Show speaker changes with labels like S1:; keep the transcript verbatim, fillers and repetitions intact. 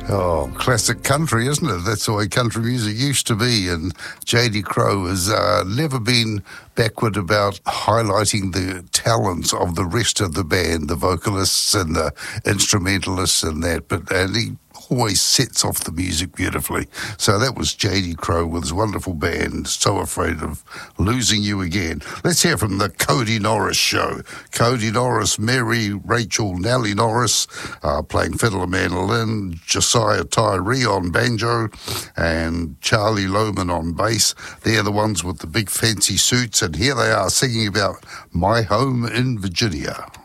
S1: Oh, classic country, isn't it? That's the way country music used to be. And J D Crowe has uh, never been backward about highlighting the talents of the rest of the band, the vocalists and the instrumentalists and that. But and he always sets off the music beautifully. So that was J D Crowe with his wonderful band, So Afraid of Losing You Again. Let's hear from the Cody Norris Show. Cody Norris, Mary, Rachel, Nellie Norris uh, playing fiddle and mandolin, Josiah Tyree on banjo, and Charlie Lohman on bass. They're the ones with the big fancy suits, and here they are singing about My Home in Virginia.